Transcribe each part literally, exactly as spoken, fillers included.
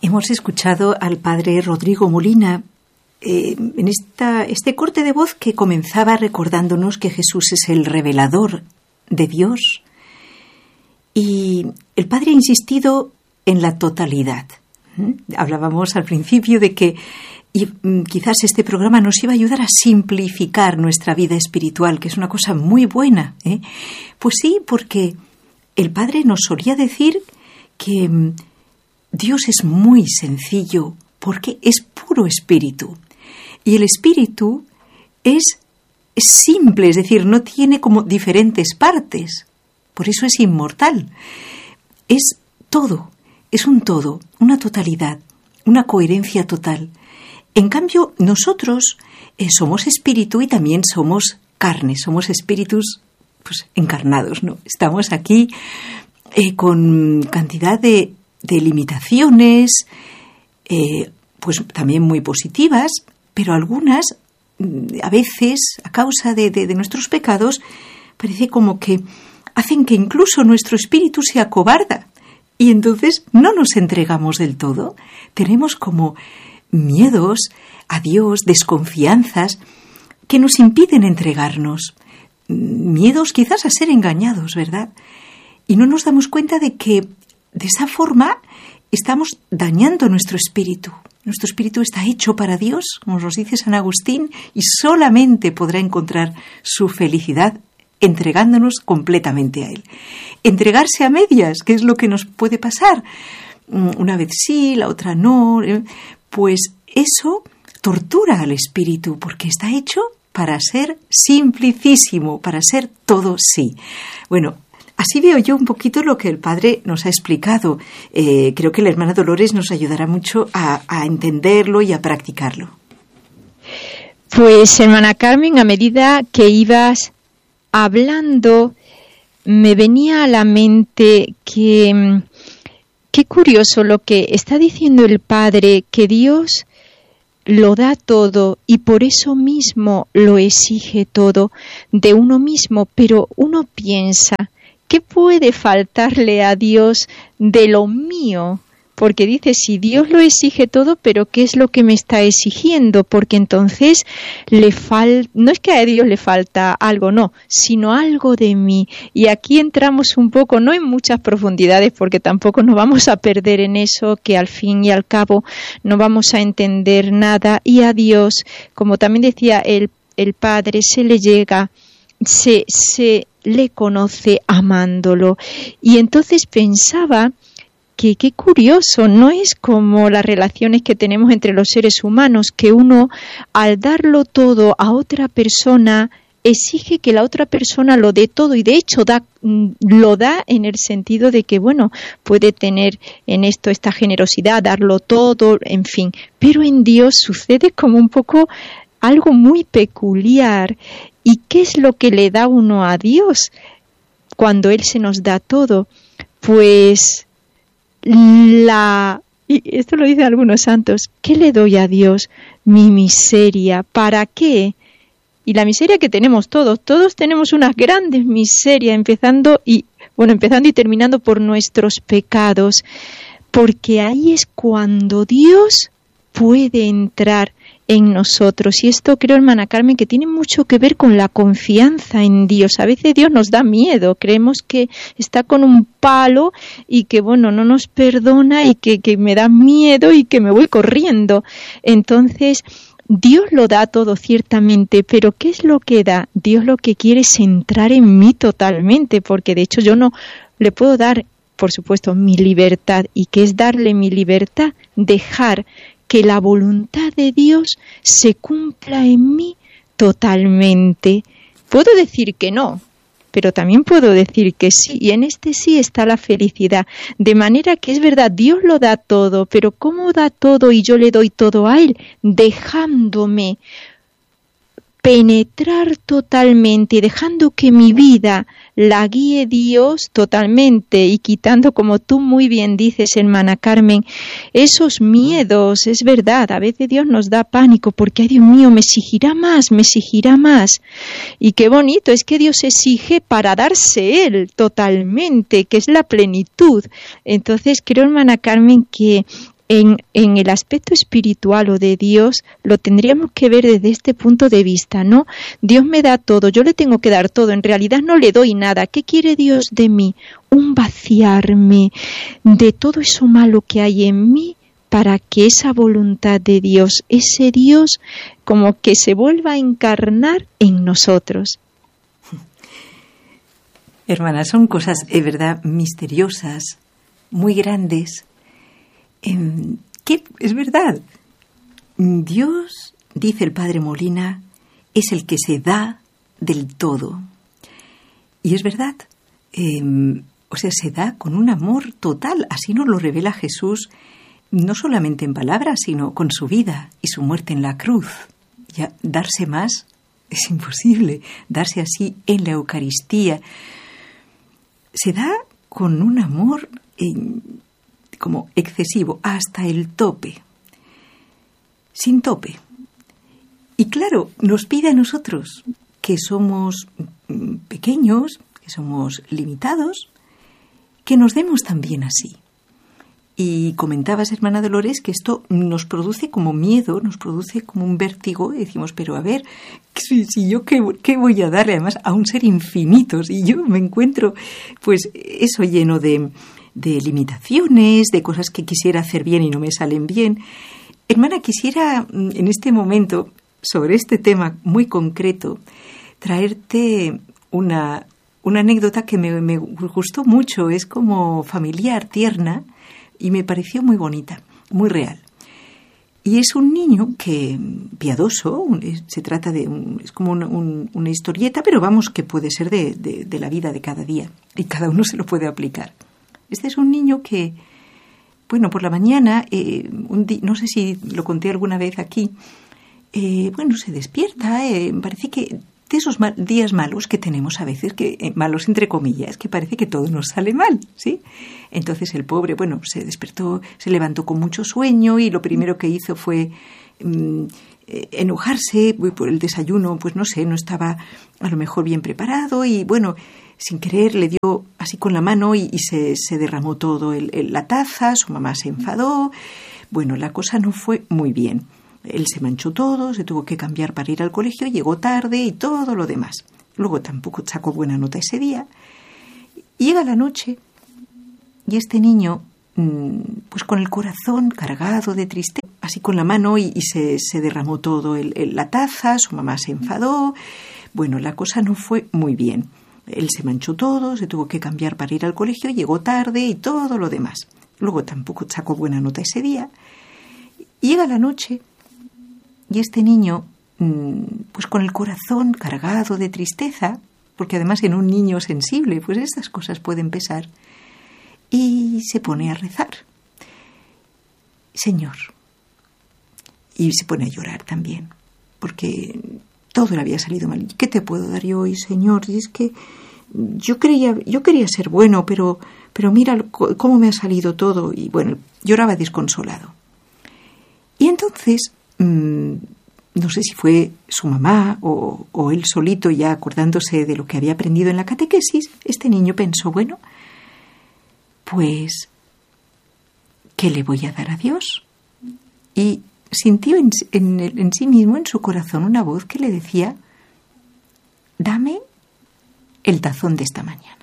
Hemos escuchado al padre Rodrigo Molina eh, en esta, este corte de voz que comenzaba recordándonos que Jesús es el revelador de Dios. Y el padre ha insistido en la totalidad. ¿Mm? Hablábamos al principio de que y, mm, quizás este programa nos iba a ayudar a simplificar nuestra vida espiritual, que es una cosa muy buena, ¿eh? Pues sí, porque el padre nos solía decir que mm, Dios es muy sencillo porque es puro espíritu. Y el espíritu es, es simple, es decir, no tiene como diferentes partes. Por eso es inmortal. Es todo, es un todo, una totalidad, una coherencia total. En cambio, nosotros eh, somos espíritu y también somos carne, somos espíritus pues, encarnados, ¿no? Estamos aquí eh, con cantidad de, de limitaciones, eh, pues también muy positivas, pero algunas, a veces, a causa de, de, de nuestros pecados, parece como que hacen que incluso nuestro espíritu se acobarda y entonces no nos entregamos del todo. Tenemos como miedos a Dios, desconfianzas que nos impiden entregarnos. Miedos quizás a ser engañados, ¿verdad? Y no nos damos cuenta de que de esa forma estamos dañando nuestro espíritu. Nuestro espíritu está hecho para Dios, como nos dice San Agustín, y solamente podrá encontrar su felicidad entregándonos completamente a Él. Entregarse a medias, ¿qué es lo que nos puede pasar? Una vez sí, la otra no. Pues eso tortura al espíritu, porque está hecho para ser simplicísimo, para ser todo sí. Bueno, así veo yo un poquito lo que el padre nos ha explicado. Eh, creo que la hermana Dolores nos ayudará mucho a, a entenderlo y a practicarlo. Pues, hermana Carmen, a medida que ibas hablando, me venía a la mente que qué curioso lo que está diciendo el Padre, que Dios lo da todo y por eso mismo lo exige todo de uno mismo, pero uno piensa, ¿qué puede faltarle a Dios de lo mío? Porque dice, si Dios lo exige todo, pero ¿qué es lo que me está exigiendo? Porque entonces le fal- no es que a Dios le falta algo, no, sino algo de mí. Y aquí entramos un poco, no en muchas profundidades, porque tampoco nos vamos a perder en eso, que al fin y al cabo no vamos a entender nada. Y a Dios, como también decía el, el Padre, se le llega, se, se le conoce amándolo. Y entonces pensaba que qué curioso, no es como las relaciones que tenemos entre los seres humanos, que uno al darlo todo a otra persona exige que la otra persona lo dé todo y de hecho da, lo da en el sentido de que, bueno, puede tener en esto esta generosidad, darlo todo, en fin, pero en Dios sucede como un poco algo muy peculiar. ¿Y qué es lo que le da uno a Dios cuando Él se nos da todo? Pues la, y esto lo dicen algunos santos, ¿qué le doy a Dios? Mi miseria. ¿Para qué? Y la miseria que tenemos todos, todos tenemos unas grandes miserias, empezando y bueno, empezando y terminando por nuestros pecados, porque ahí es cuando Dios puede entrar en nosotros. Y esto creo, hermana Carmen, que tiene mucho que ver con la confianza en Dios. A veces Dios nos da miedo, creemos que está con un palo y que, bueno, no nos perdona y que, que me da miedo y que me voy corriendo. Entonces, Dios lo da todo ciertamente, pero ¿qué es lo que da? Dios lo que quiere es entrar en mí totalmente, porque de hecho yo no le puedo dar, por supuesto, mi libertad. ¿Y qué es darle mi libertad? Dejar que la voluntad de Dios se cumpla en mí totalmente. Puedo decir que no, pero también puedo decir que sí, y en este sí está la felicidad. De manera que es verdad, Dios lo da todo, pero ¿cómo da todo y yo le doy todo a Él? Dejándome penetrar totalmente y dejando que mi vida la guíe Dios totalmente y quitando, como tú muy bien dices, hermana Carmen, esos miedos. Es verdad, a veces Dios nos da pánico porque, ay Dios mío, me exigirá más, me exigirá más. Y qué bonito, es que Dios exige para darse Él totalmente, que es la plenitud. Entonces creo, hermana Carmen, que en, en el aspecto espiritual o de Dios lo tendríamos que ver desde este punto de vista, ¿no? Dios me da todo, yo le tengo que dar todo, en realidad no le doy nada. ¿Qué quiere Dios de mí? Un vaciarme de todo eso malo que hay en mí para que esa voluntad de Dios, ese Dios, como que se vuelva a encarnar en nosotros. Hermana, son cosas, de verdad, misteriosas, muy grandes, eh, que es verdad. Dios, dice el Padre Molina, es el que se da del todo. Y es verdad, eh, o sea, se da con un amor total, así nos lo revela Jesús, no solamente en palabras, sino con su vida y su muerte en la cruz. Ya darse más es imposible, darse así en la Eucaristía. Se da con un amor eh, como excesivo, hasta el tope, sin tope. Y claro, nos pide a nosotros, que somos pequeños, que somos limitados, que nos demos también así. Y comentabas, hermana Dolores, que esto nos produce como miedo, nos produce como un vértigo, y decimos, pero a ver, si, si yo qué, qué voy a darle además a un ser infinito, si yo me encuentro, pues eso lleno de, de limitaciones, de cosas que quisiera hacer bien y no me salen bien. Hermana, quisiera en este momento, sobre este tema muy concreto, traerte una, una anécdota que me, me gustó mucho, es como familiar, tierna, y me pareció muy bonita, muy real. Y es un niño que, piadoso, se trata de, un, es como una, un, una historieta, pero vamos, que puede ser de, de, de la vida de cada día, y cada uno se lo puede aplicar. Este es un niño que, bueno, por la mañana, eh, un di- no sé si lo conté alguna vez aquí, eh, bueno, se despierta, eh, parece que de esos mal, días malos que tenemos a veces, que eh, malos entre comillas, que parece que todo nos sale mal, ¿sí? Entonces el pobre, bueno, se despertó, se levantó con mucho sueño y lo primero que hizo fue mm, eh, enojarse por el desayuno, pues no sé, no estaba a lo mejor bien preparado y bueno, sin querer le dio así con la mano y, y se, se derramó todo el, el, la taza, su mamá se enfadó, bueno, la cosa no fue muy bien. Él se manchó todo, se tuvo que cambiar para ir al colegio, llegó tarde y todo lo demás. Luego tampoco sacó buena nota ese día. Llega la noche y este niño, pues con el corazón cargado de tristeza, así con la mano y, y se, se derramó todo el, el, la taza, su mamá se enfadó. Bueno, la cosa no fue muy bien. Él se manchó todo, se tuvo que cambiar para ir al colegio, llegó tarde y todo lo demás. Luego tampoco sacó buena nota ese día. Llega la noche y este niño, pues con el corazón cargado de tristeza, porque además en un niño sensible, pues estas cosas pueden pesar, y se pone a rezar. Señor. Y se pone a llorar también, porque todo le había salido mal. ¿Qué te puedo dar yo hoy, Señor? Y es que yo creía, yo quería ser bueno, pero, pero mira cómo me ha salido todo. Y bueno, lloraba desconsolado. Y entonces, mmm, no sé si fue su mamá o, o él solito ya acordándose de lo que había aprendido en la catequesis, este niño pensó, bueno, pues, ¿qué le voy a dar a Dios? Y sintió en, en, en sí mismo, en su corazón, una voz que le decía, dame el tazón de esta mañana.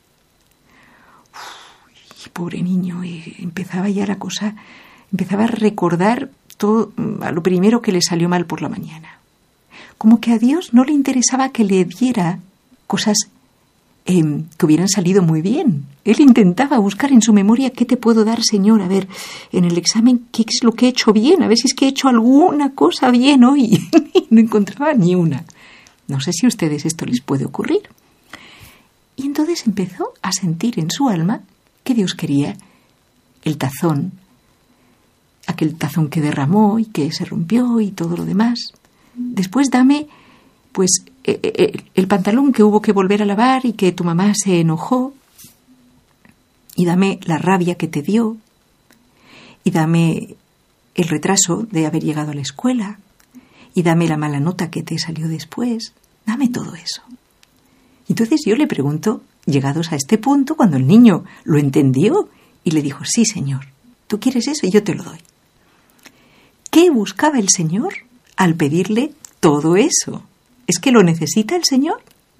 Uf, pobre niño, eh, empezaba ya la cosa, empezaba a recordar todo, a lo primero que le salió mal por la mañana. Como que a Dios no le interesaba que le diera cosas eh, que hubieran salido muy bien. Él intentaba buscar en su memoria qué te puedo dar, Señor, a ver, en el examen, qué es lo que he hecho bien, a ver si es que he hecho alguna cosa bien hoy. Y no encontraba ni una. No sé si a ustedes esto les puede ocurrir. Y entonces empezó a sentir en su alma que Dios quería el tazón, aquel tazón que derramó y que se rompió y todo lo demás. Después dame, pues, eh, eh, el pantalón que hubo que volver a lavar y que tu mamá se enojó. Y dame la rabia que te dio. Y dame el retraso de haber llegado a la escuela. Y dame la mala nota que te salió después. Dame todo eso. Entonces yo le pregunto, llegados a este punto, cuando el niño lo entendió y le dijo, sí, Señor, tú quieres eso y yo te lo doy. ¿Qué buscaba el Señor al pedirle todo eso? ¿Es que lo necesita el Señor?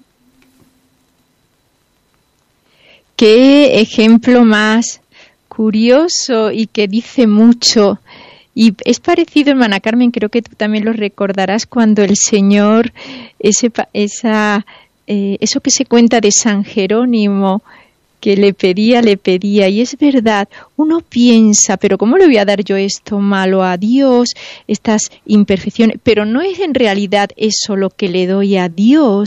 Qué ejemplo más curioso y que dice mucho. Y es parecido, hermana Carmen, creo que tú también lo recordarás, cuando el Señor, ese, esa, eh, eso que se cuenta de San Jerónimo, que le pedía, le pedía, y es verdad, uno piensa, pero ¿cómo le voy a dar yo esto malo a Dios, estas imperfecciones? Pero no es en realidad eso lo que le doy a Dios,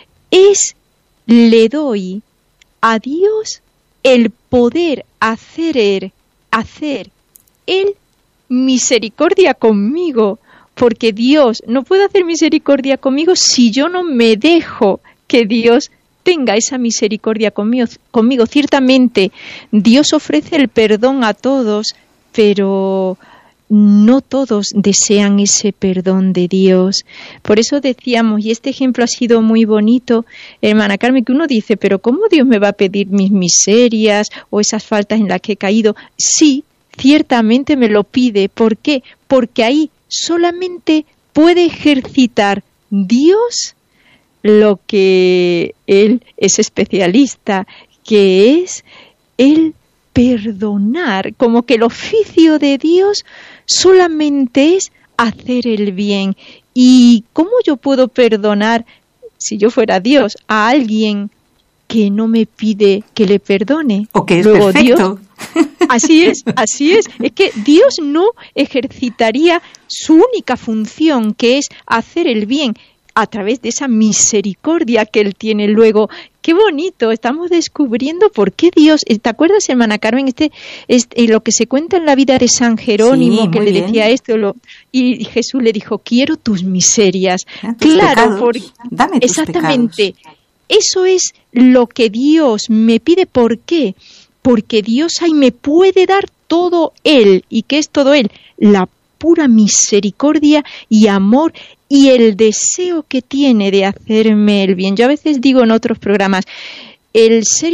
es, le doy a Dios el poder hacer, hacer Él misericordia conmigo, porque Dios no puede hacer misericordia conmigo si yo no me dejo que Dios tenga esa misericordia conmigo. conmigo. Ciertamente, Dios ofrece el perdón a todos, pero no todos desean ese perdón de Dios. Por eso decíamos, y este ejemplo ha sido muy bonito, hermana Carmen, que uno dice, pero ¿cómo Dios me va a pedir mis miserias o esas faltas en las que he caído? Sí, ciertamente me lo pide. ¿Por qué? Porque ahí solamente puede ejercitar Dios lo que Él es especialista, que es el perdonar, como que el oficio de Dios solamente es hacer el bien. ¿Y cómo yo puedo perdonar, si yo fuera Dios, a alguien que no me pide que le perdone? O que es Luego, perfecto. Dios, así es, así es. Es que Dios no ejercitaría su única función, que es hacer el bien, a través de esa misericordia que Él tiene. Luego, qué bonito, estamos descubriendo por qué Dios, ¿te acuerdas, hermana Carmen, este, este lo que se cuenta en la vida de San Jerónimo, sí, que le bien. decía esto, lo, y Jesús le dijo, quiero tus miserias? Ah, tus claro, por, Dame tus exactamente, pecados. Eso es lo que Dios me pide. ¿Por qué? Porque Dios ahí me puede dar todo Él. ¿Y qué es todo Él? La pura misericordia y amor y el deseo que tiene de hacerme el bien. Yo a veces digo en otros programas, el ser